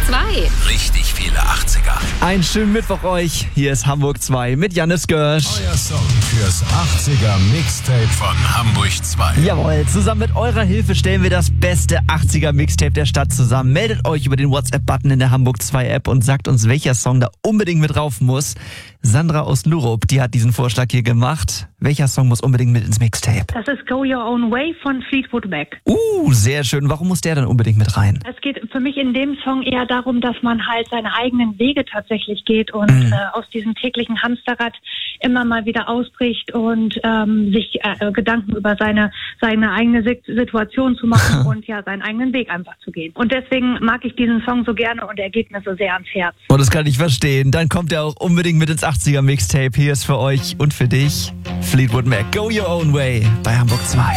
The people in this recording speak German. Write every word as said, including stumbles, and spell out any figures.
zwei. Richtig viele achtziger. Einen schönen Mittwoch euch. Hier ist Hamburg zwei mit Jannis Görsch. Euer Song fürs achtziger Mixtape von Hamburg zwei. Jawohl, zusammen mit eurer Hilfe stellen wir das beste achtziger Mixtape der Stadt zusammen. Meldet euch über den WhatsApp-Button in der Hamburg zwei App und sagt uns, welcher Song da unbedingt mit drauf muss. Sandra aus Lurup, die hat diesen Vorschlag hier gemacht. Welcher Song muss unbedingt mit ins Mixtape? Das ist Go Your Own Way von Fleetwood Mac. Uh, sehr schön. Warum muss der dann unbedingt mit rein? Es geht für mich in dem Song eher darum, dass man halt seine eigenen Wege tatsächlich geht und Mhm. äh, aus diesem täglichen Hamsterrad immer mal wieder ausbricht und ähm, sich äh, Gedanken über seine seine eigene Sit- Situation zu machen und ja seinen eigenen Weg einfach zu gehen. Und deswegen mag ich diesen Song so gerne und er geht mir so sehr ans Herz. Oh, das kann ich verstehen. Dann kommt er auch unbedingt mit ins achtziger Mixtape. Hier ist für euch und für dich Fleetwood Mac. Go Your Own Way bei Hamburg zwei.